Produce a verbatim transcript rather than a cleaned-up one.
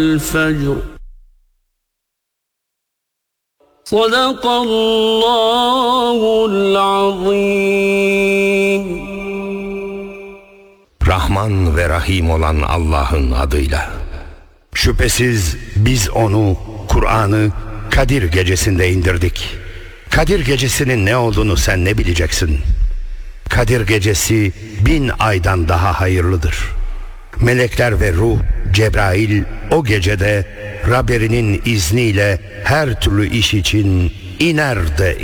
الفجر صدق الله العظيم. Rahman ve Rahim olan Allah'ın adıyla. Şüphesiz biz onu, Kur'an'ı Kadir gecesinde indirdik. Kadir gecesinin ne olduğunu sen ne bileceksin? Kadir gecesi bin aydan daha hayırlıdır. Melekler ve ruh, Cebrail o gecede Rablerinin izniyle her türlü iş için iner de